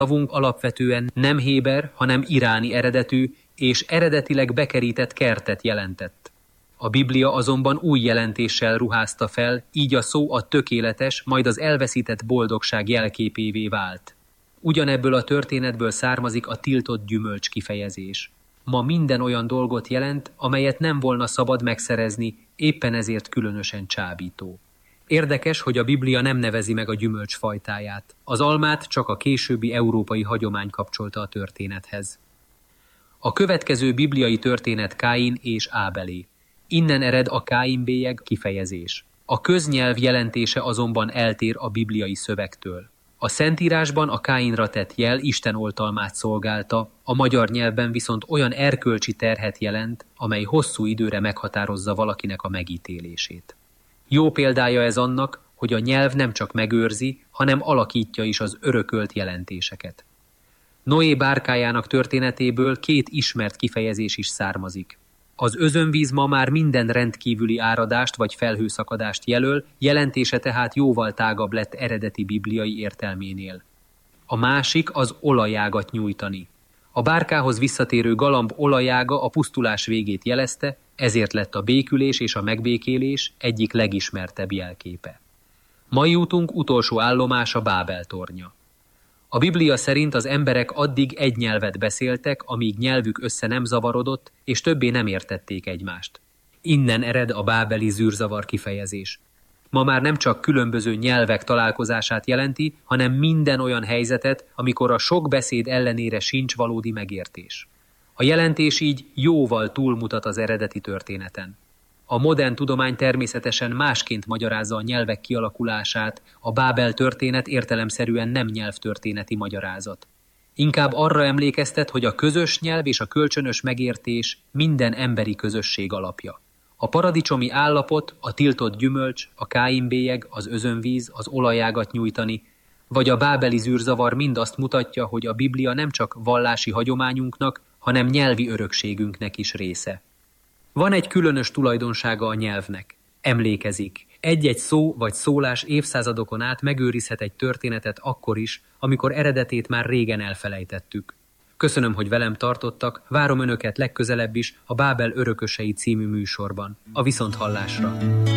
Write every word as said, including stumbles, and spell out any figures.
Szavunk alapvetően nem héber, hanem iráni eredetű, és eredetileg bekerített kertet jelentett. A Biblia azonban új jelentéssel ruházta fel, így a szó a tökéletes, majd az elveszített boldogság jelképévé vált. Ugyanebből a történetből származik a tiltott gyümölcs kifejezés. Ma minden olyan dolgot jelent, amelyet nem volna szabad megszerezni, éppen ezért különösen csábító. Érdekes, hogy a Biblia nem nevezi meg a gyümölcs fajtáját. Az almát csak a későbbi európai hagyomány kapcsolta a történethez. A következő bibliai történet Káin és Ábelé. Innen ered a Káin-bélyeg kifejezés. A köznyelv jelentése azonban eltér a bibliai szövegtől. A Szentírásban a Káinra tett jel Isten oltalmát szolgálta, a magyar nyelvben viszont olyan erkölcsi terhet jelent, amely hosszú időre meghatározza valakinek a megítélését. Jó példája ez annak, hogy a nyelv nem csak megőrzi, hanem alakítja is az örökölt jelentéseket. Noé bárkájának történetéből két ismert kifejezés is származik. Az özönvíz ma már minden rendkívüli áradást vagy felhőszakadást jelöl, jelentése tehát jóval tágabb lett eredeti bibliai értelménél. A másik az olajágat nyújtani. A bárkához visszatérő galamb olajága a pusztulás végét jelezte, ezért lett a békülés és a megbékélés egyik legismertebb jelképe. Mai útunk utolsó állomása Bábel tornya. A Biblia szerint az emberek addig egy nyelvet beszéltek, amíg nyelvük össze nem zavarodott, és többé nem értették egymást. Innen ered a bábeli zűrzavar kifejezés. Ma már nem csak különböző nyelvek találkozását jelenti, hanem minden olyan helyzetet, amikor a sok beszéd ellenére sincs valódi megértés. A jelentés így jóval túlmutat az eredeti történeten. A modern tudomány természetesen másként magyarázza a nyelvek kialakulását, a Bábel történet értelemszerűen nem nyelvtörténeti magyarázat. Inkább arra emlékeztet, hogy a közös nyelv és a kölcsönös megértés minden emberi közösség alapja. A paradicsomi állapot, a tiltott gyümölcs, a Káin-bélyeg, az özönvíz, az olajágat nyújtani, vagy a bábeli zűrzavar mind azt mutatja, hogy a Biblia nem csak vallási hagyományunknak, hanem nyelvi örökségünknek is része. Van egy különös tulajdonsága a nyelvnek. Emlékezik. Egy-egy szó vagy szólás évszázadokon át megőrizhet egy történetet akkor is, amikor eredetét már régen elfelejtettük. Köszönöm, hogy velem tartottak, várom önöket legközelebb is a Bábel örökösei című műsorban. A viszonthallásra!